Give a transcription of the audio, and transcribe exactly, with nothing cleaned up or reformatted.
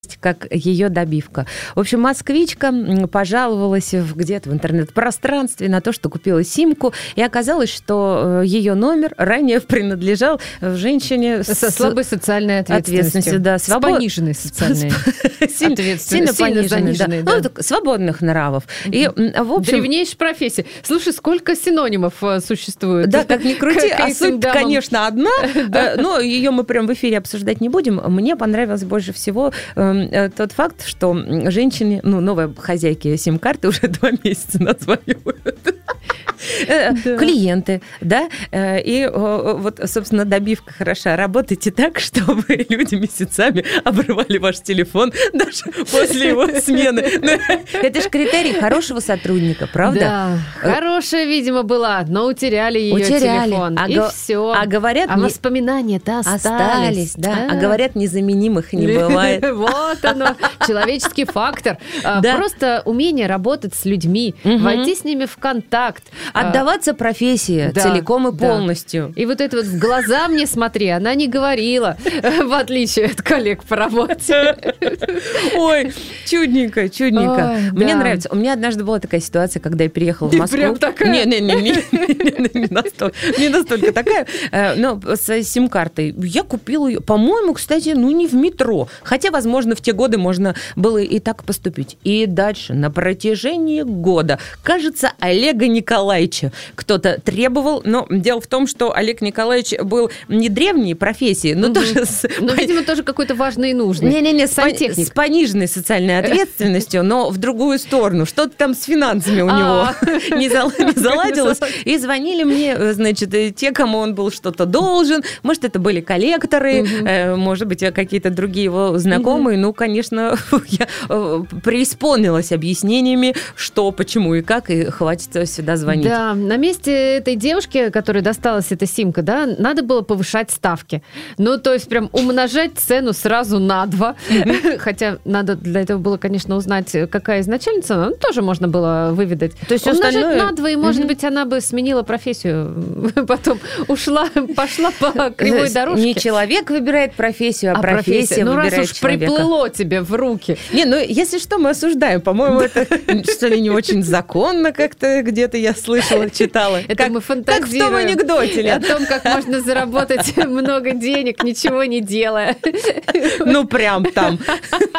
как ее добивка. В общем, москвичка пожаловалась в, где-то в интернет-пространстве на то, что купила симку, и оказалось, что ее номер ранее принадлежал женщине со с слабой социальной ответственностью. Да, свобод... С пониженной социальной ответственностью. Сильно пониженной, да. Да. Ну, свободных нравов. И, в общем... Древнейшая профессия. Слушай, сколько синонимов существует? Да, как ни крути, а суть, конечно, одна, но ее мы прям в эфире обсуждать не будем. Мне понравилось больше всего тот факт, что женщине, ну, новой хозяйке сим-карты уже два месяца названивают. Да. Клиенты, да, и вот, собственно, добивка хороша. Работайте так, чтобы люди месяцами обрывали ваш телефон даже после его смены. Это же критерий хорошего сотрудника, правда? Да, хорошая, видимо, была, но утеряли ее утеряли. телефон, а и го... все. А говорят, а не... воспоминания-то остались. остались да. а? а говорят, незаменимых не бывает. Вот оно, человеческий фактор. Просто умение работать с людьми, войти с ними в контакт. Отдаваться профессии да, целиком и полностью. Да. И вот это вот в глаза мне смотри, она не говорила, в отличие от коллег по работе. Ой, чудненько, чудненько. Ой, мне да. нравится. У меня однажды была такая ситуация, когда я переехала в Москву. Прям такая? Не-не-не, не настолько такая. Но с сим-картой. Я купила ее, по-моему, кстати, ну не в метро. Хотя, возможно, в те годы можно было и так поступить. И дальше, на протяжении года, кажется, Олега Николаевича кто-то требовал, но дело в том, что Олег Николаевич был не древней профессии, но угу. тоже... С... Ну, видимо, тоже какой-то важный и нужный. Не-не-не, с, с пониженной социальной ответственностью, но в другую сторону. Что-то там с финансами у него не заладилось. И звонили мне, значит, те, кому он был что-то должен. Может, это были коллекторы, может быть, какие-то другие его знакомые. Ну, конечно, я преисполнилась объяснениями, что, почему и как, и хватит сюда звонить. Да, на месте этой девушки, которой досталась эта симка, да, надо было повышать ставки. Ну, то есть прям умножать цену сразу на два. Mm-hmm. Хотя надо для этого было, конечно, узнать, какая изначально цена. Ну, тоже можно было выведать. То есть умножать остальное... на два, и, может mm-hmm. быть, она бы сменила профессию. Потом ушла, пошла по кривой дорожке. Не человек выбирает профессию, а, а профессия, профессия выбирает ну, раз уж человека. Приплыло тебе в руки. Не, ну, если что, мы осуждаем. По-моему, это, что ли, не очень законно как-то где-то я слышала, читала. Это как, мы фантазируем. Как в том анекдоте. О том, как можно заработать много денег, ничего не делая. Ну, прям там.